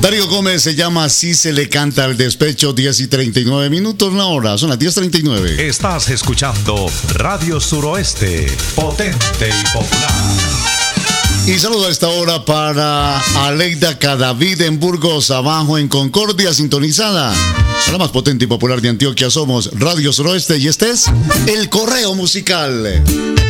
Darío Gómez se llama Así se le canta al despecho. 10:39 la hora, son las 10:39. Estás escuchando Radio Suroeste, potente y popular. Y saludo a esta hora para Aleida Cadavid en Burgos, abajo en Concordia, sintonizada. La más potente y popular de Antioquia somos Radio Suroeste y este es El Correo Musical.